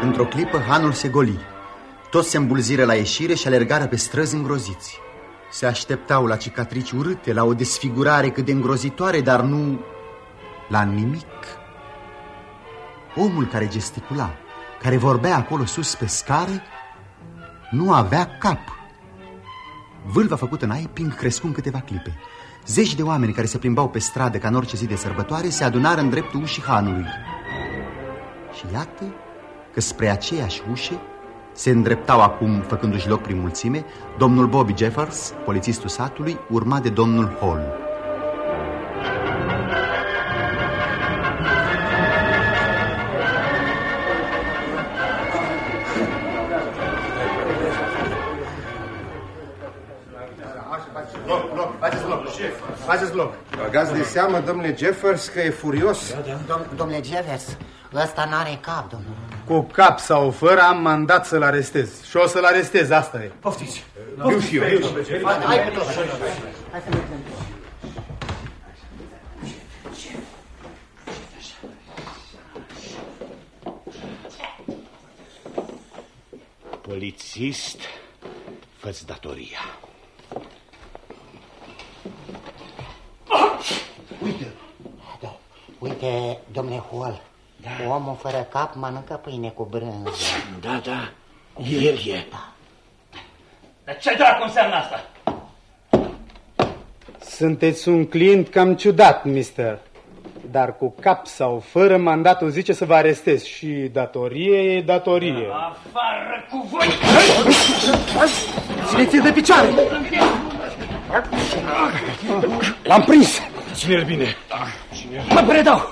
Într-o clipă, hanul se goli. Toți se îmbulziră la ieșire și alergară pe străzi îngroziți. Se așteptau la cicatrici urâte, la o desfigurare cât de îngrozitoare, dar nu la nimic. Omul care gesticula, care vorbea acolo sus pe scară, nu avea cap. Vâlva făcută în Aiping crescu în câteva clipe. Zeci de oameni care se plimbau pe stradă ca în orice zi de sărbătoare se adunară în dreptul ușii hanului. Și iată că spre aceeași ușă se îndreptau acum, făcându-și loc prin mulțime, domnul Bobby Jeffers, polițistul satului, urmat de domnul Hall. Faceți loc. Băgați de seamă, domnule Jeffers, că e furios. Domnule Jeffers, ăsta n-are cap, domnule. Cu cap sau fără am mandat să-l arestez. Și o să-l arestez, asta e. Poftiți. Eu și eu. Hai cu tot. Hai să mergem. Polițist, fă-ți datoria. Uite, domnule Hall, omul fără cap mănâncă pâine cu brânză. Da, el e. Dar ce dracu înseamnă asta? Sunteți un client cam ciudat, mister. Dar cu cap sau fără, mandatul zice să vă arestez. Și datorie e datorie. Afară cu voi! Țineți-l de picioare! L-am prins! Ține-l bine. Mă predau!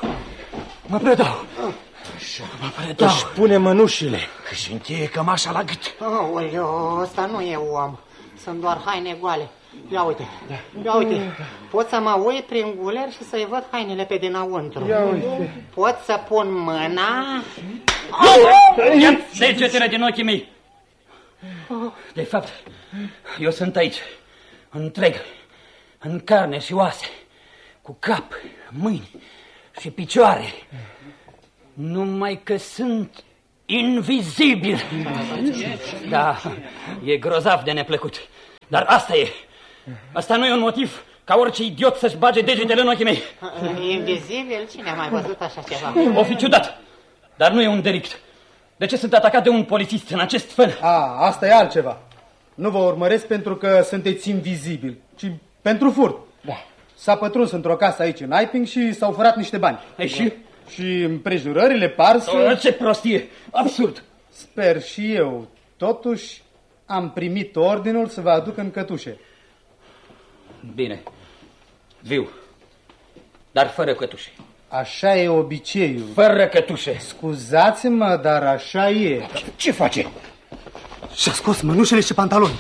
Își pune mănușile, își încheie cămașa la gât. Aoleu, ăsta nu e om. Sunt doar haine goale. Ia uite, pot să mă uit prin guler și să-i văd hainele pe dinăuntru. Ia uite. Pot să pun mâna... Ia degetele din ochii mei. De fapt, eu sunt aici, întreg, în carne și oase, cu cap, mâini și picioare. Numai că sunt invizibil. Da, e grozav de neplăcut. Dar asta e. Asta nu e un motiv ca orice idiot să-și bage degetele în ochii mei. Invizibil? Cine a mai văzut așa ceva? O fi ciudat, dar nu e un delict. De ce sunt atacat de un polițist în acest fel? Asta e altceva. Nu vă urmăresc pentru că sunteți invizibili, ci pentru furt. Da. S-a pătruns într-o casă aici în Aiping și s-au furat niște bani. Ei, și? Și împrejurările par să... Ce prostie! Absurd! Sper și eu. Totuși am primit ordinul să vă aduc în cătușe. Bine. Viu. Dar fără cătușe. Așa e obiceiul. Fără cătușe. Scuzați-mă, dar așa e. Ce face? Și-a scos mănușele și pantaloni.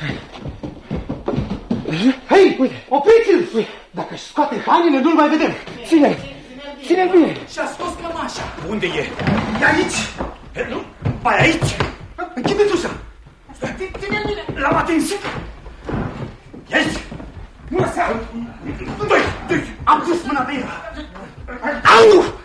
Hei, uite, opriți-l! Dacă își scoate hainele, nu-l mai vedem. Ține-l bine. Și-a scos cămașa. Unde e? E aici. Nu, mai aici? Închideți ușa. Ține-l bine. L-am atins. E aici. Nu lăsa. Doi. Am pus mâna pe el. Au!